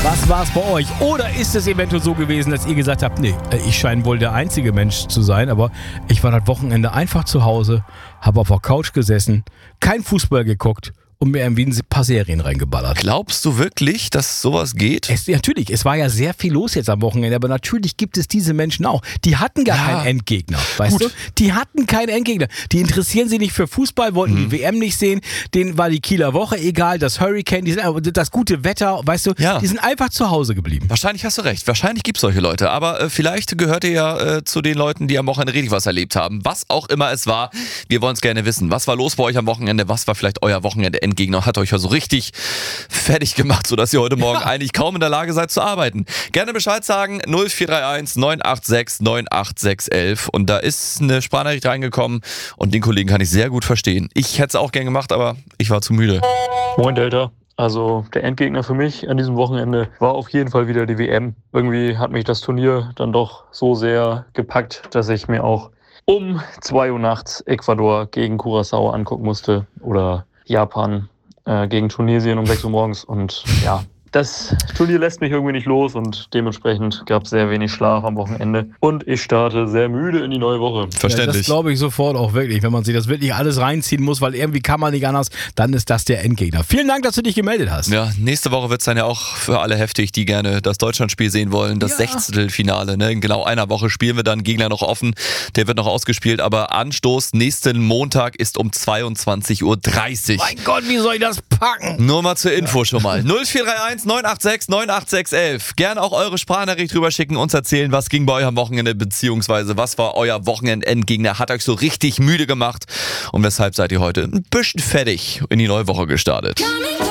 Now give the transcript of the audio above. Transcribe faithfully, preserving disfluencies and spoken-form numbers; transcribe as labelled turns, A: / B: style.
A: Was war es bei euch? Oder ist es eventuell so gewesen, dass ihr gesagt habt, nee, ich scheine wohl der einzige Mensch zu sein, aber ich war das Wochenende einfach zu Hause, habe auf der Couch gesessen, kein Fußball geguckt und mir irgendwie ein paar Serien reingeballert.
B: Glaubst du wirklich, dass sowas geht?
A: Es, natürlich, es war ja sehr viel los jetzt am Wochenende, aber natürlich gibt es diese Menschen auch. Die hatten gar ja. keinen Endgegner, weißt Gut. du? Die hatten keinen Endgegner. Die interessieren sich nicht für Fußball, wollten mhm. die W M nicht sehen, denen war die Kieler Woche egal, das Hurricane, die sind, das gute Wetter, weißt du, ja. die sind einfach zu Hause geblieben.
B: Wahrscheinlich hast du recht, wahrscheinlich gibt es solche Leute, aber äh, vielleicht gehört ihr ja äh, zu den Leuten, die am Wochenende richtig was erlebt haben. Was auch immer es war, wir wollen es gerne wissen. Was war los bei euch am Wochenende? Was war vielleicht euer Wochenende-Endgegner? Hat euch ja so richtig fertig gemacht, sodass ihr heute Morgen ja. eigentlich kaum in der Lage seid zu arbeiten. Gerne Bescheid sagen, null vier drei eins neun acht sechs neun acht sechs elf. Und da ist eine Sprachnachricht reingekommen und den Kollegen kann ich sehr gut verstehen. Ich hätte es auch gern gemacht, aber ich war zu müde.
C: Moin Delta. Also der Endgegner für mich an diesem Wochenende war auf jeden Fall wieder die W M. Irgendwie hat mich das Turnier dann doch so sehr gepackt, dass ich mir auch um zwei Uhr nachts Ecuador gegen Curaçao angucken musste oder Japan äh, gegen Tunesien um sechs Uhr morgens. Und ja, das Turnier lässt mich irgendwie nicht los und dementsprechend gab es sehr wenig Schlaf am Wochenende. Und ich starte sehr müde in die neue Woche.
B: Verständlich.
A: Ja, das glaube ich sofort auch wirklich. Wenn man sich das wirklich alles reinziehen muss, weil irgendwie kann man nicht anders, dann ist das der Endgegner. Vielen Dank, dass du dich gemeldet hast.
B: Ja, nächste Woche wird es dann ja auch für alle heftig, die gerne das Deutschlandspiel sehen wollen. Das ja. Sechzehntelfinale. Ne? In genau einer Woche spielen wir dann. Gegner noch offen. Der wird noch ausgespielt. Aber Anstoß nächsten Montag ist um zweiundzwanzig Uhr dreißig.
A: Mein Gott, wie soll ich das packen?
B: Nur mal zur Info ja. schon mal. null vier drei eins neun acht sechs neun acht sechs elf. Gerne auch eure Sprachnachricht rüber schicken, uns erzählen, was ging bei euch am Wochenende, beziehungsweise was war euer Wochenendendgegner, hat euch so richtig müde gemacht und weshalb seid ihr heute ein bisschen fertig in die neue Woche gestartet.